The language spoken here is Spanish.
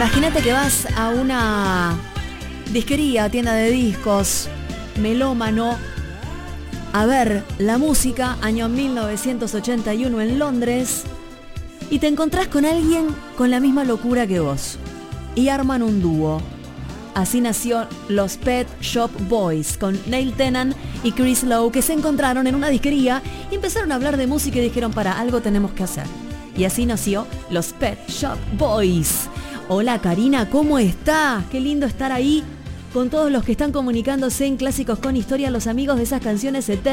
Imagínate que vas a una disquería, tienda de discos, melómano, a ver la música, año 1981 en Londres, y te encontrás con alguien con la misma locura que vos, y arman un dúo. Así nació los Pet Shop Boys, con Neil Tennant y Chris Lowe, que se encontraron en una disquería y empezaron a hablar de música y dijeron, para, algo tenemos que hacer. Y así nació los Pet Shop Boys. Hola Karina, ¿cómo estás? Qué lindo estar ahí con todos los que están comunicándose en Clásicos con Historia, los amigos de esas canciones eternas.